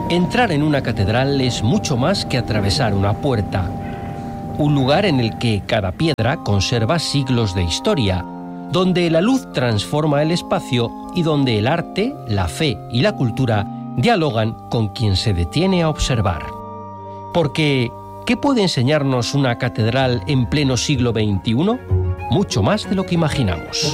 Entrar en una catedral es mucho más que atravesar una puerta. Un lugar en el que cada piedra conserva siglos de historia, donde la luz transforma el espacio y donde el arte, la fe y la cultura dialogan con quien se detiene a observar. Porque, ¿qué puede enseñarnos una catedral en pleno siglo XXI? Mucho más de lo que imaginamos.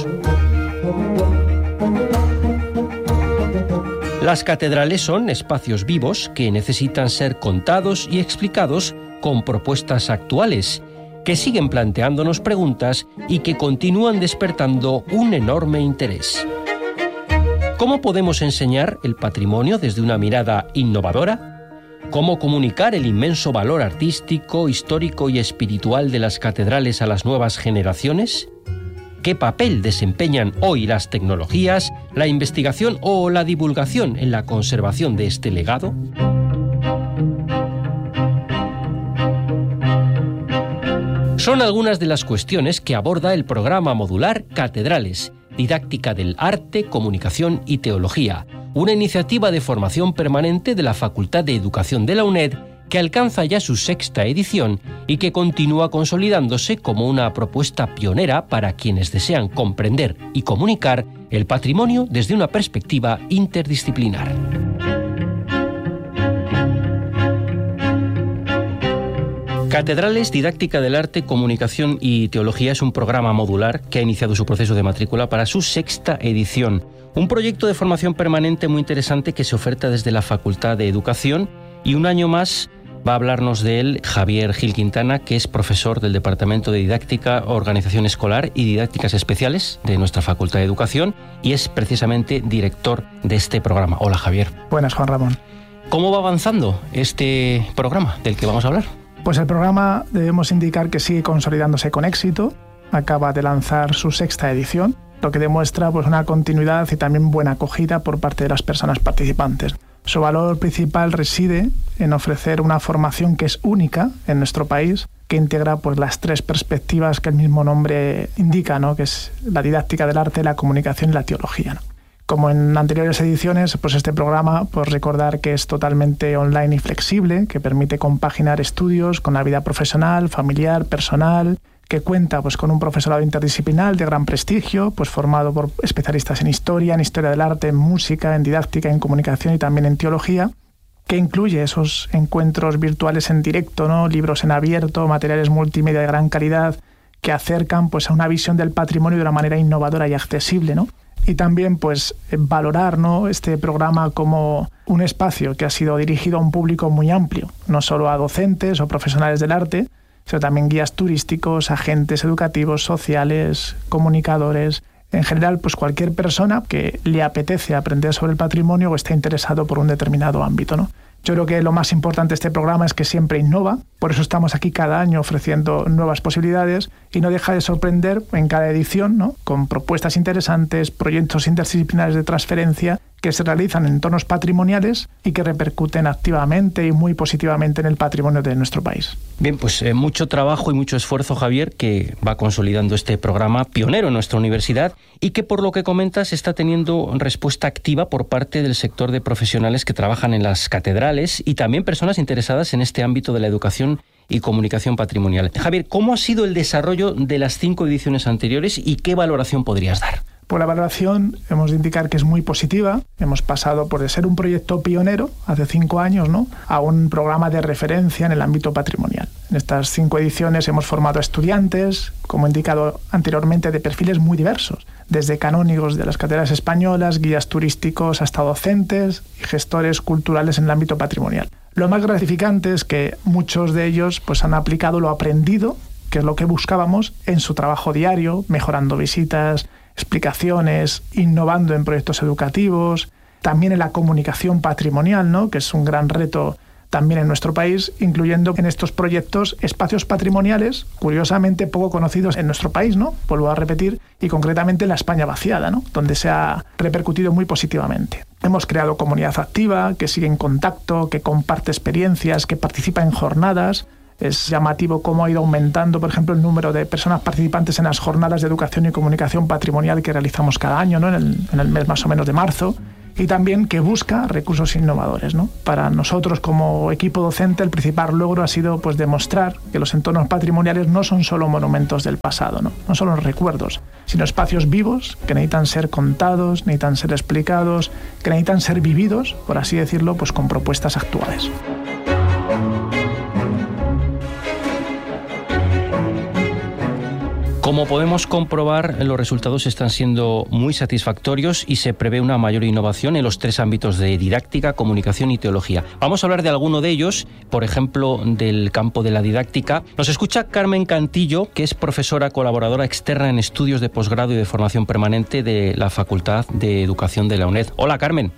Las catedrales son espacios vivos que necesitan ser contados y explicados con propuestas actuales, que siguen planteándonos preguntas y que continúan despertando un enorme interés. ¿Cómo podemos enseñar el patrimonio desde una mirada innovadora? ¿Cómo comunicar el inmenso valor artístico, histórico y espiritual de las catedrales a las nuevas generaciones? ¿Qué papel desempeñan hoy las tecnologías, la investigación o la divulgación en la conservación de este legado? Son algunas de las cuestiones que aborda el programa modular Catedrales, Didáctica del Arte, Comunicación y Teología, una iniciativa de formación permanente de la Facultad de Educación de la UNED que alcanza ya su 6ª edición y que continúa consolidándose como una propuesta pionera para quienes desean comprender y comunicar el patrimonio desde una perspectiva interdisciplinar. Catedrales, Didáctica del Arte, Comunicación y Teología es un programa modular que ha iniciado su proceso de matrícula para su 6ª edición. Un proyecto de formación permanente muy interesante que se oferta desde la Facultad de Educación, y un año más va a hablarnos de él Javier Gil Quintana, que es profesor del Departamento de Didáctica, Organización Escolar y Didácticas Especiales de nuestra Facultad de Educación y es precisamente director de este programa. Hola, Javier. Buenas, Juan Ramón. ¿Cómo va avanzando este programa del que vamos a hablar? Pues el programa debemos indicar que sigue consolidándose con éxito. Acaba de lanzar su 6ª edición, lo que demuestra pues una continuidad y también buena acogida por parte de las personas participantes. Su valor principal reside en ofrecer una formación que es única en nuestro país, que integra pues las 3 perspectivas que el mismo nombre indica, ¿no? Que es la didáctica del arte, la comunicación y la teología, ¿no? Como en anteriores ediciones, pues este programa, pues recordar que es totalmente online y flexible, que permite compaginar estudios con la vida profesional, familiar, personal, que cuenta pues con un profesorado interdisciplinar de gran prestigio, pues formado por especialistas en historia del arte, en música, en didáctica, en comunicación y también en teología, que incluye esos encuentros virtuales en directo, ¿no? Libros en abierto, materiales multimedia de gran calidad que acercan pues a una visión del patrimonio de una manera innovadora y accesible, ¿no? Y también pues valorar, ¿no?, este programa como un espacio que ha sido dirigido a un público muy amplio, no solo a docentes o profesionales del arte, sino también guías turísticos, agentes educativos, sociales, comunicadores. En general, pues cualquier persona que le apetece aprender sobre el patrimonio o esté interesado por un determinado ámbito, ¿no? Yo creo que lo más importante de este programa es que siempre innova, por eso estamos aquí cada año ofreciendo nuevas posibilidades y no deja de sorprender en cada edición, ¿no?, con propuestas interesantes, proyectos interdisciplinares de transferencia que se realizan en entornos patrimoniales y que repercuten activamente y muy positivamente en el patrimonio de nuestro país. Bien, pues mucho trabajo y mucho esfuerzo, Javier, que va consolidando este programa pionero en nuestra universidad y que, por lo que comentas, está teniendo respuesta activa por parte del sector de profesionales que trabajan en las catedrales y también personas interesadas en este ámbito de la educación y comunicación patrimonial. Javier, ¿cómo ha sido el desarrollo de las 5 ediciones anteriores y qué valoración podrías dar? Por la valoración hemos de indicar que es muy positiva. Hemos pasado por ser un proyecto pionero hace 5 años, ¿no?, a un programa de referencia en el ámbito patrimonial. En estas 5 ediciones hemos formado a estudiantes, como he indicado anteriormente, de perfiles muy diversos, desde canónigos de las catedrales españolas, guías turísticos, hasta docentes y gestores culturales en el ámbito patrimonial. Lo más gratificante es que muchos de ellos pues han aplicado lo aprendido, que es lo que buscábamos, en su trabajo diario, mejorando visitas, explicaciones, innovando en proyectos educativos, también en la comunicación patrimonial, ¿no?, que es un gran reto también en nuestro país, incluyendo en estos proyectos espacios patrimoniales, curiosamente poco conocidos en nuestro país, ¿no?, vuelvo a repetir, y concretamente en la España vaciada, ¿no?, donde se ha repercutido muy positivamente. Hemos creado comunidad activa, que sigue en contacto, que comparte experiencias, que participa en jornadas. Es llamativo cómo ha ido aumentando, por ejemplo, el número de personas participantes en las jornadas de educación y comunicación patrimonial que realizamos cada año, ¿no?, en el mes más o menos de marzo, y también que busca recursos innovadores, ¿no? Para nosotros como equipo docente el principal logro ha sido pues demostrar que los entornos patrimoniales no son solo monumentos del pasado, no son los recuerdos, sino espacios vivos que necesitan ser contados, necesitan ser explicados, que necesitan ser vividos, por así decirlo, pues con propuestas actuales. Como podemos comprobar, los resultados están siendo muy satisfactorios y se prevé una mayor innovación en los 3 ámbitos de didáctica, comunicación y teología. Vamos a hablar de alguno de ellos, por ejemplo, del campo de la didáctica. Nos escucha Carmen Cantillo, que es profesora colaboradora externa en estudios de posgrado y de formación permanente de la Facultad de Educación de la UNED. Hola, Carmen.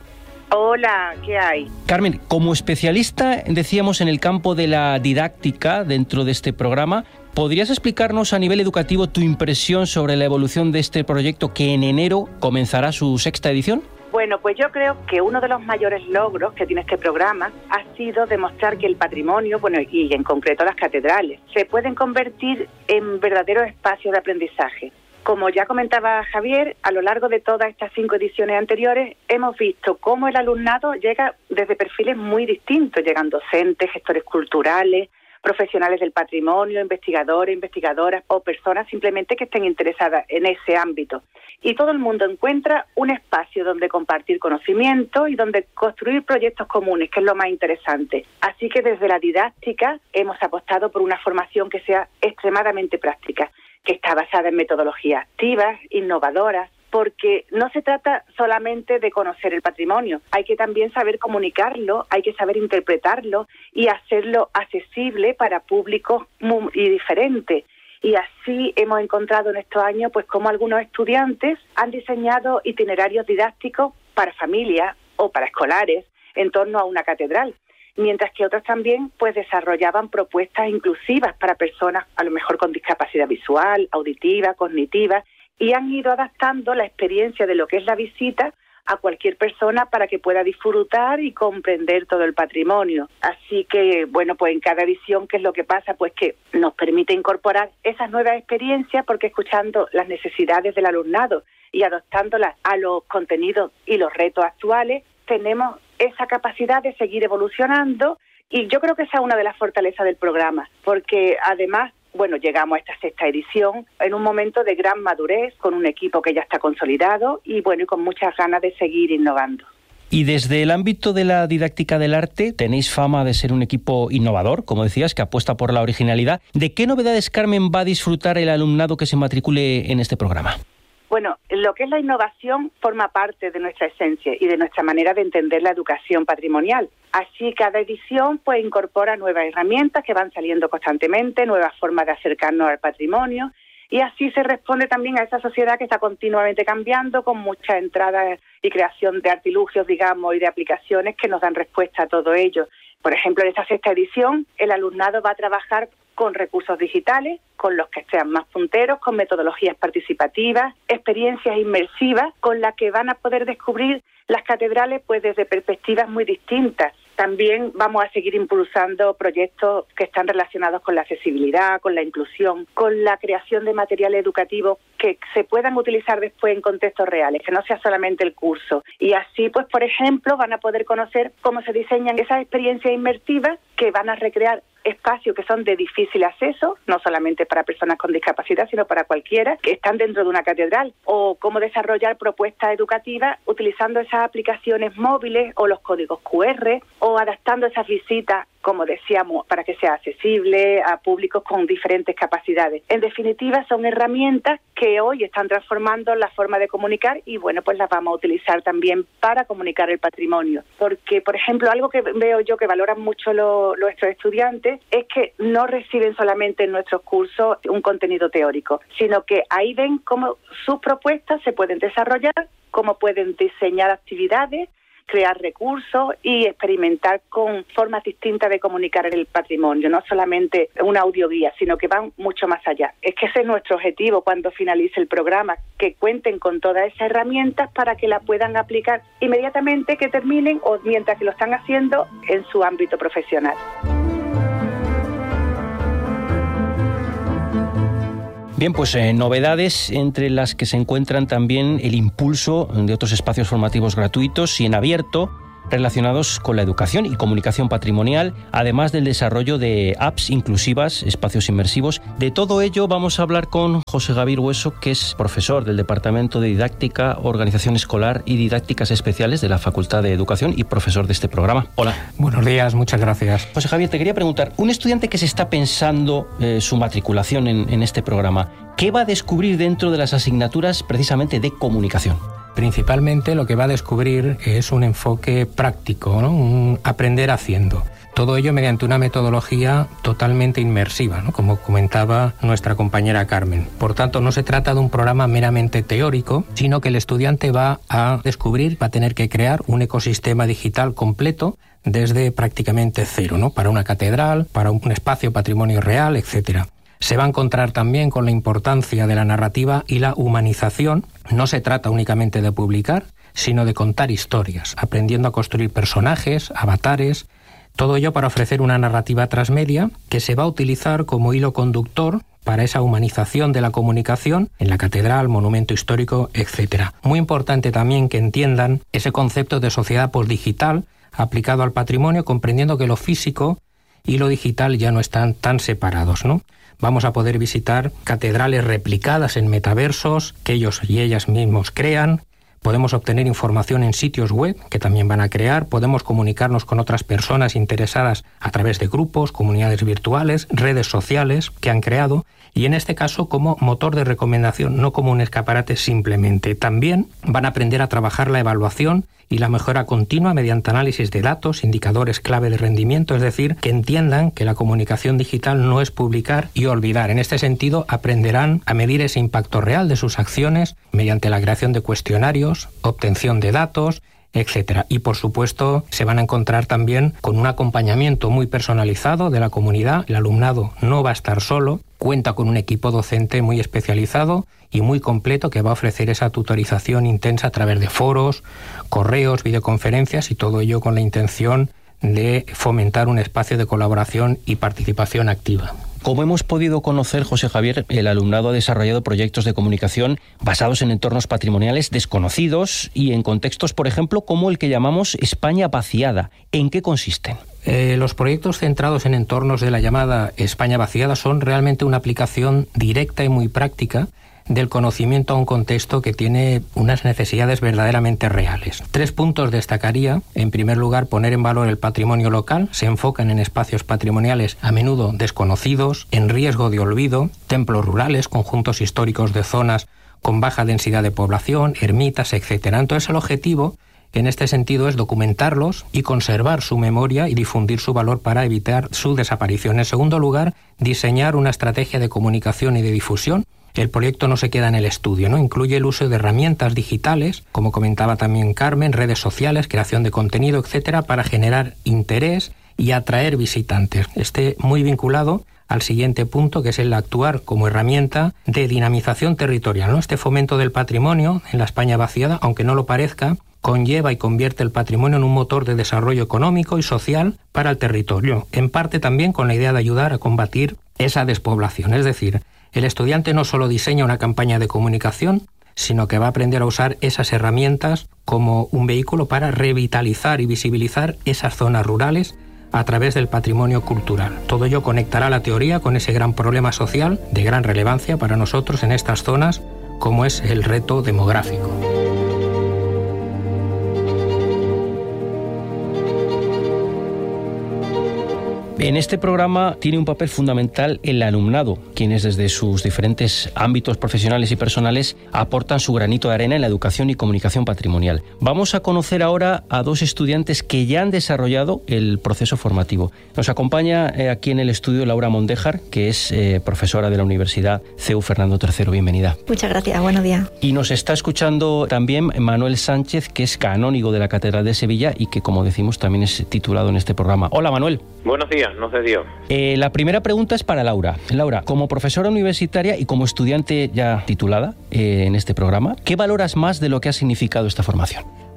Hola, ¿qué hay? Carmen, como especialista, decíamos, en el campo de la didáctica dentro de este programa, ¿podrías explicarnos a nivel educativo tu impresión sobre la evolución de este proyecto que en enero comenzará su 6ª edición? Bueno, pues yo creo que uno de los mayores logros que tiene este programa ha sido demostrar que el patrimonio, y en concreto las catedrales, se pueden convertir en verdaderos espacios de aprendizaje. Como ya comentaba Javier, a lo largo de todas estas 5 ediciones anteriores hemos visto cómo el alumnado llega desde perfiles muy distintos. Llegan docentes, gestores culturales, profesionales del patrimonio, investigadores, investigadoras o personas simplemente que estén interesadas en ese ámbito. Y todo el mundo encuentra un espacio donde compartir conocimiento y donde construir proyectos comunes, que es lo más interesante. Así que desde la didáctica hemos apostado por una formación que sea extremadamente práctica, que está basada en metodologías activas, innovadoras, porque no se trata solamente de conocer el patrimonio, hay que también saber comunicarlo, hay que saber interpretarlo y hacerlo accesible para públicos muy diferentes. Y así hemos encontrado en estos años pues cómo algunos estudiantes han diseñado itinerarios didácticos para familias o para escolares en torno a una catedral, mientras que otros también pues desarrollaban propuestas inclusivas para personas a lo mejor con discapacidad visual, auditiva, cognitiva, y han ido adaptando la experiencia de lo que es la visita a cualquier persona para que pueda disfrutar y comprender todo el patrimonio. Así que, bueno, pues en cada edición, ¿qué es lo que pasa? Pues que nos permite incorporar esas nuevas experiencias, porque escuchando las necesidades del alumnado y adaptándolas a los contenidos y los retos actuales, tenemos esa capacidad de seguir evolucionando, y yo creo que esa es una de las fortalezas del programa, porque además, bueno, llegamos a esta 6ª edición en un momento de gran madurez, con un equipo que ya está consolidado y bueno, y con muchas ganas de seguir innovando. Y desde el ámbito de la didáctica del arte, tenéis fama de ser un equipo innovador, como decías, que apuesta por la originalidad. ¿De qué novedades, Carmen, va a disfrutar el alumnado que se matricule en este programa? Bueno, lo que es la innovación forma parte de nuestra esencia y de nuestra manera de entender la educación patrimonial. Así, cada edición pues incorpora nuevas herramientas que van saliendo constantemente, nuevas formas de acercarnos al patrimonio, y así se responde también a esa sociedad que está continuamente cambiando, con muchas entradas y creación de artilugios, digamos, y de aplicaciones que nos dan respuesta a todo ello. Por ejemplo, en esta 6ª edición, el alumnado va a trabajar con recursos digitales, con los que sean más punteros, con metodologías participativas, experiencias inmersivas, con las que van a poder descubrir las catedrales pues desde perspectivas muy distintas. También vamos a seguir impulsando proyectos que están relacionados con la accesibilidad, con la inclusión, con la creación de materiales educativos que se puedan utilizar después en contextos reales, que no sea solamente el curso. Y así, pues, por ejemplo, van a poder conocer cómo se diseñan esas experiencias inmersivas que van a recrear espacios que son de difícil acceso, no solamente para personas con discapacidad, sino para cualquiera, que están dentro de una catedral, o cómo desarrollar propuestas educativas utilizando esas aplicaciones móviles o los códigos QR, o adaptando esas visitas, como decíamos, para que sea accesible a públicos con diferentes capacidades. En definitiva, son herramientas que hoy están transformando la forma de comunicar y, bueno, pues las vamos a utilizar también para comunicar el patrimonio. Porque, por ejemplo, algo que veo yo que valoran mucho nuestros estudiantes es que no reciben solamente en nuestros cursos un contenido teórico, sino que ahí ven cómo sus propuestas se pueden desarrollar, cómo pueden diseñar actividades, crear recursos y experimentar con formas distintas de comunicar el patrimonio, no solamente una audioguía, sino que van mucho más allá. Es que ese es nuestro objetivo cuando finalice el programa, que cuenten con todas esas herramientas para que la puedan aplicar inmediatamente que terminen o mientras que lo están haciendo en su ámbito profesional. Bien, pues novedades entre las que se encuentran también el impulso de otros espacios formativos gratuitos y en abierto relacionados con la educación y comunicación patrimonial, además del desarrollo de apps inclusivas, espacios inmersivos. De todo ello vamos a hablar con José Javier Hueso, que es profesor del Departamento de Didáctica, Organización Escolar y Didácticas Especiales de la Facultad de Educación y profesor de este programa. Hola. Buenos días, muchas gracias. José Javier, te quería preguntar, un estudiante que se está pensando su matriculación en este programa, ¿qué va a descubrir dentro de las asignaturas precisamente de comunicación? Principalmente lo que va a descubrir es un enfoque práctico, ¿no? Un aprender haciendo. Todo ello mediante una metodología totalmente inmersiva, ¿no? Como comentaba nuestra compañera Carmen. Por tanto, no se trata de un programa meramente teórico, sino que el estudiante va a descubrir, va a tener que crear un ecosistema digital completo desde prácticamente cero, ¿no? Para una catedral, para un espacio patrimonio real, etcétera. Se va a encontrar también con la importancia de la narrativa y la humanización. No se trata únicamente de publicar, sino de contar historias, aprendiendo a construir personajes, avatares, todo ello para ofrecer una narrativa transmedia que se va a utilizar como hilo conductor para esa humanización de la comunicación en la catedral, monumento histórico, etc. Muy importante también que entiendan ese concepto de sociedad postdigital aplicado al patrimonio, comprendiendo que lo físico y lo digital ya no están tan separados, ¿no? Vamos a poder visitar catedrales replicadas en metaversos que ellos y ellas mismos crean. Podemos obtener información en sitios web que también van a crear. Podemos comunicarnos con otras personas interesadas a través de grupos, comunidades virtuales, redes sociales que han creado. Y en este caso como motor de recomendación, no como un escaparate simplemente. También van a aprender a trabajar la evaluación y la mejora continua mediante análisis de datos, indicadores clave de rendimiento, es decir, que entiendan que la comunicación digital no es publicar y olvidar. En este sentido, aprenderán a medir ese impacto real de sus acciones mediante la creación de cuestionarios, obtención de datos, etcétera. Y por supuesto se van a encontrar también con un acompañamiento muy personalizado de la comunidad. El alumnado no va a estar solo, cuenta con un equipo docente muy especializado y muy completo que va a ofrecer esa tutorización intensa a través de foros, correos, videoconferencias y todo ello con la intención de fomentar un espacio de colaboración y participación activa. Como hemos podido conocer, José Javier, el alumnado ha desarrollado proyectos de comunicación basados en entornos patrimoniales desconocidos y en contextos, por ejemplo, como el que llamamos España vaciada. ¿En qué consisten? Los proyectos centrados en entornos de la llamada España vaciada son realmente una aplicación directa y muy práctica del conocimiento a un contexto que tiene unas necesidades verdaderamente reales. 3 puntos destacaría. En primer lugar, poner en valor el patrimonio local. Se enfocan en espacios patrimoniales a menudo desconocidos, en riesgo de olvido, templos rurales, conjuntos históricos de zonas con baja densidad de población, ermitas, etc. Entonces el objetivo en este sentido es documentarlos y conservar su memoria y difundir su valor para evitar su desaparición. En segundo lugar, diseñar una estrategia de comunicación y de difusión. El proyecto no se queda en el estudio, ¿no? Incluye el uso de herramientas digitales, como comentaba también Carmen, redes sociales, creación de contenido, etcétera, para generar interés y atraer visitantes. Muy vinculado al siguiente punto, que es el actuar como herramienta de dinamización territorial, ¿no? Este fomento del patrimonio en la España vaciada, aunque no lo parezca, conlleva y convierte el patrimonio en un motor de desarrollo económico y social para el territorio, en parte también con la idea de ayudar a combatir esa despoblación. Es decir, el estudiante no solo diseña una campaña de comunicación, sino que va a aprender a usar esas herramientas como un vehículo para revitalizar y visibilizar esas zonas rurales a través del patrimonio cultural. Todo ello conectará la teoría con ese gran problema social de gran relevancia para nosotros en estas zonas, como es el reto demográfico. En este programa tiene un papel fundamental el alumnado, quienes desde sus diferentes ámbitos profesionales y personales aportan su granito de arena en la educación y comunicación patrimonial. Vamos a conocer ahora a 2 estudiantes que ya han desarrollado el proceso formativo. Nos acompaña aquí en el estudio Laura Mondéjar, que es profesora de la Universidad CEU Fernando III. Bienvenida. Muchas gracias, buenos días. Y nos está escuchando también Manuel Sánchez, que es canónigo de la Catedral de Sevilla y que, como decimos, también es titulado en este programa. Hola, Manuel. Buenos días, no se dio. La primera pregunta es para Laura. Laura, como profesora universitaria y como estudiante ya titulada en este programa, ¿qué valoras más de lo que ha significado esta formación?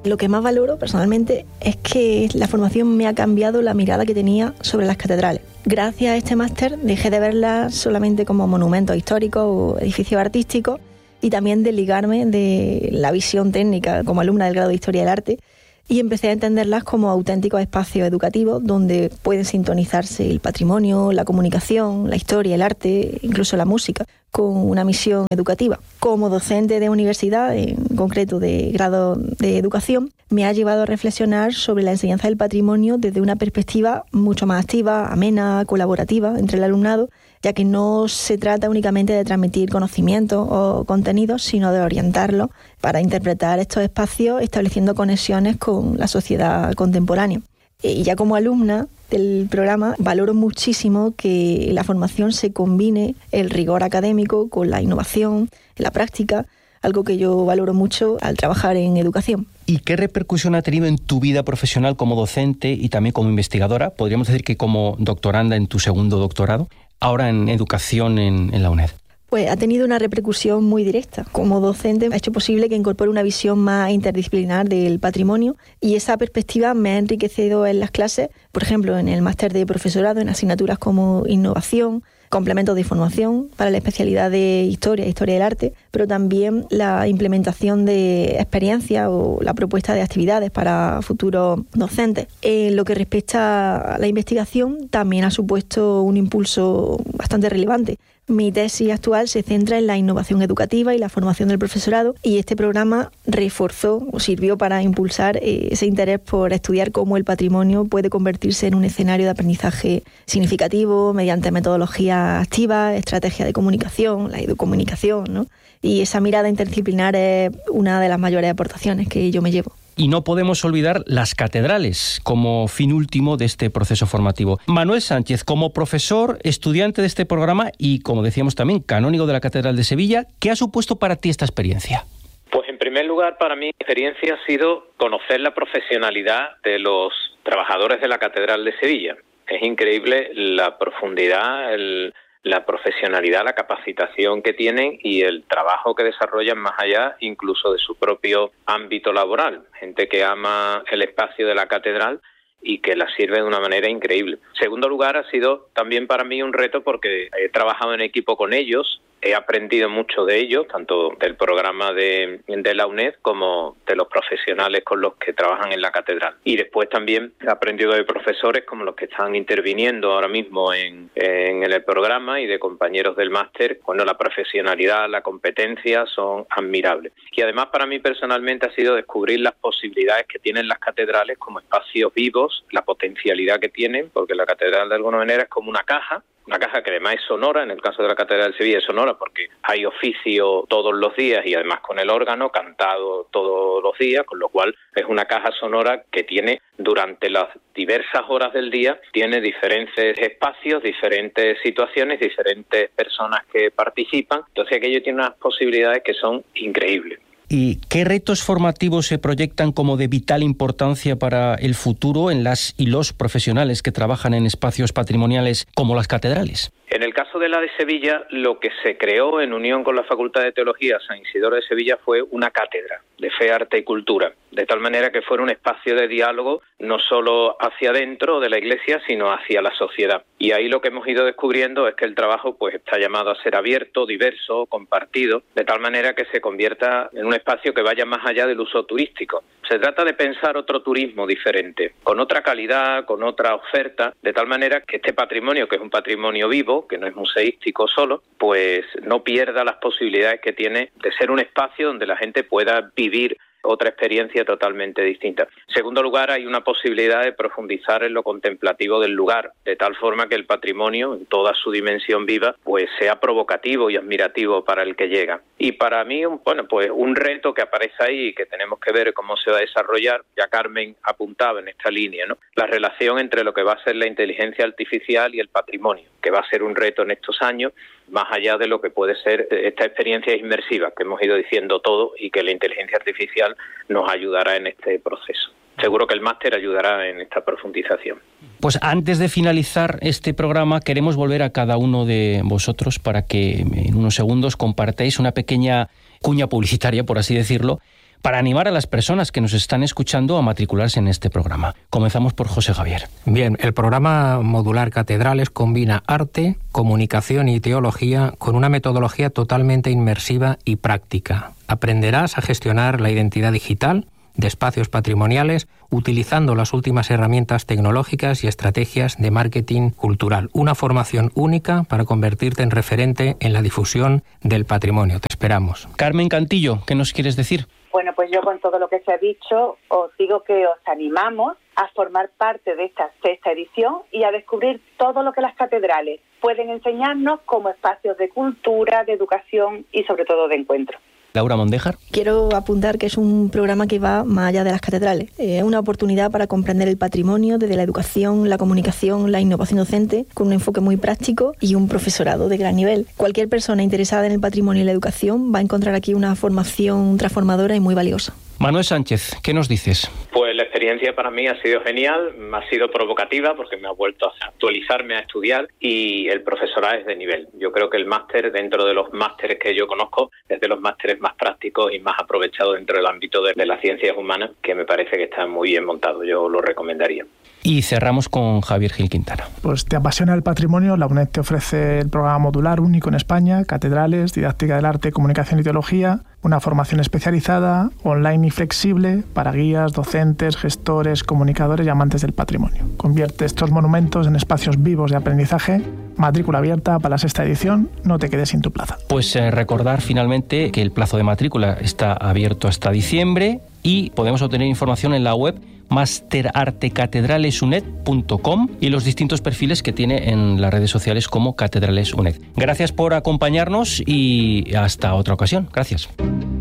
Lo que más valoro personalmente es que la formación me ha cambiado la mirada que tenía sobre las catedrales. Gracias a este máster dejé de verlas solamente como monumentos históricos o edificios artísticos y también de ligarme de la visión técnica como alumna del grado de Historia del Arte y empecé a entenderlas como auténticos espacios educativos donde pueden sintonizarse el patrimonio, la comunicación, la historia, el arte, incluso la música, con una misión educativa. Como docente de universidad, en concreto de grado de educación, me ha llevado a reflexionar sobre la enseñanza del patrimonio desde una perspectiva mucho más activa, amena, colaborativa entre el alumnado, ya que no se trata únicamente de transmitir conocimientos o contenidos, sino de orientarlos para interpretar estos espacios estableciendo conexiones con la sociedad contemporánea. Y ya como alumna del programa valoro muchísimo que en la formación se combine el rigor académico con la innovación, la práctica, algo que yo valoro mucho al trabajar en educación. ¿Y qué repercusión ha tenido en tu vida profesional como docente y también como investigadora? Podríamos decir que como doctoranda en tu segundo doctorado, ahora en educación en la UNED. Pues ha tenido una repercusión muy directa. Como docente ha hecho posible que incorpore una visión más interdisciplinar del patrimonio y esa perspectiva me ha enriquecido en las clases, por ejemplo, en el máster de profesorado, en asignaturas como innovación, complementos de información para la especialidad de historia del arte, pero también la implementación de experiencias o la propuesta de actividades para futuros docentes. En lo que respecta a la investigación, también ha supuesto un impulso bastante relevante. Mi tesis actual se centra en la innovación educativa y la formación del profesorado y este programa reforzó o sirvió para impulsar ese interés por estudiar cómo el patrimonio puede convertirse en un escenario de aprendizaje significativo mediante metodologías activas, estrategias de comunicación, la educomunicación, ¿no? Y esa mirada interdisciplinar es una de las mayores aportaciones que yo me llevo. Y no podemos olvidar las catedrales como fin último de este proceso formativo. Manuel Sánchez, como profesor, estudiante de este programa y, como decíamos también, canónigo de la Catedral de Sevilla, ¿qué ha supuesto para ti esta experiencia? Pues en primer lugar, para mí, la experiencia ha sido conocer la profesionalidad de los trabajadores de la Catedral de Sevilla. Es increíble la profundidad, la profesionalidad, la capacitación que tienen y el trabajo que desarrollan más allá incluso de su propio ámbito laboral. Gente que ama el espacio de la catedral y que la sirve de una manera increíble. En segundo lugar, ha sido también para mí un reto porque he trabajado en equipo con ellos, he aprendido mucho de ellos, tanto del programa de la UNED como de los profesionales con los que trabajan en la catedral. Y después también he aprendido de profesores como los que están interviniendo ahora mismo en el programa y de compañeros del máster. Bueno, la profesionalidad, la competencia son admirables. Y además para mí personalmente ha sido descubrir las posibilidades que tienen las catedrales como espacios vivos, la potencialidad que tienen, porque la catedral de alguna manera es como una caja que además es sonora. En el caso de la Catedral de Sevilla es sonora porque hay oficio todos los días y además con el órgano cantado todos los días, con lo cual es una caja sonora que tiene durante las diversas horas del día, tiene diferentes espacios, diferentes situaciones, diferentes personas que participan. Entonces aquello tiene unas posibilidades que son increíbles. ¿Y qué retos formativos se proyectan como de vital importancia para el futuro en las y los profesionales que trabajan en espacios patrimoniales como las catedrales? En el caso de la de Sevilla, lo que se creó en unión con la Facultad de Teología San Isidoro de Sevilla fue una cátedra de fe, arte y cultura, de tal manera que fuera un espacio de diálogo no solo hacia adentro de la Iglesia, sino hacia la sociedad. Y ahí lo que hemos ido descubriendo es que el trabajo pues está llamado a ser abierto, diverso, compartido, de tal manera que se convierta en un espacio que vaya más allá del uso turístico. Se trata de pensar otro turismo diferente, con otra calidad, con otra oferta, de tal manera que este patrimonio, que es un patrimonio vivo, que no es museístico solo, pues no pierda las posibilidades que tiene de ser un espacio donde la gente pueda vivir otra experiencia totalmente distinta. En segundo lugar, hay una posibilidad de profundizar en lo contemplativo del lugar, de tal forma que el patrimonio, en toda su dimensión viva, pues sea provocativo y admirativo para el que llega. Y para mí, un reto que aparece ahí y que tenemos que ver cómo se va a desarrollar, ya Carmen apuntaba en esta línea, ¿no? La relación entre lo que va a ser la inteligencia artificial y el patrimonio, que va a ser un reto en estos años, más allá de lo que puede ser esta experiencia inmersiva que hemos ido diciendo todo y que la inteligencia artificial nos ayudará en este proceso. Seguro que el máster ayudará en esta profundización. Pues antes de finalizar este programa queremos volver a cada uno de vosotros para que en unos segundos compartáis una pequeña cuña publicitaria, por así decirlo, para animar a las personas que nos están escuchando a matricularse en este programa. Comenzamos por José Javier. Bien, el programa modular Catedrales combina arte, comunicación y teología con una metodología totalmente inmersiva y práctica. Aprenderás a gestionar la identidad digital de espacios patrimoniales utilizando las últimas herramientas tecnológicas y estrategias de marketing cultural. Una formación única para convertirte en referente en la difusión del patrimonio. Te esperamos. Carmen Cantillo, ¿qué nos quieres decir? Bueno, pues yo con todo lo que se ha dicho os digo que os animamos a formar parte de esta 6ª edición y a descubrir todo lo que las catedrales pueden enseñarnos como espacios de cultura, de educación y sobre todo de encuentro. Laura Mondéjar. Quiero apuntar que es un programa que va más allá de las catedrales. Es una oportunidad para comprender el patrimonio desde la educación, la comunicación, la innovación docente, con un enfoque muy práctico y un profesorado de gran nivel. Cualquier persona interesada en el patrimonio y la educación va a encontrar aquí una formación transformadora y muy valiosa. Manuel Sánchez, ¿qué nos dices? Pues la experiencia para mí ha sido genial, ha sido provocativa porque me ha vuelto a actualizarme, a estudiar, y el profesorado es de nivel. Yo creo que el máster, dentro de los másteres que yo conozco, es de los másteres más prácticos y más aprovechados dentro del ámbito de las ciencias humanas, que me parece que está muy bien montado. Yo lo recomendaría. Y cerramos con Javier Gil Quintana. Pues te apasiona el patrimonio, la UNED te ofrece el programa modular único en España, Catedrales, Didáctica del Arte, Comunicación y Teología, una formación especializada, online y flexible para guías, docentes, gestores, comunicadores y amantes del patrimonio. Convierte estos monumentos en espacios vivos de aprendizaje. Matrícula abierta para la 6ª edición, no te quedes sin tu plaza. Pues recordar finalmente que el plazo de matrícula está abierto hasta diciembre y podemos obtener información en la web masterartecatedralesuned.com y los distintos perfiles que tiene en las redes sociales como Catedrales UNED. Gracias por acompañarnos y hasta otra ocasión. Gracias.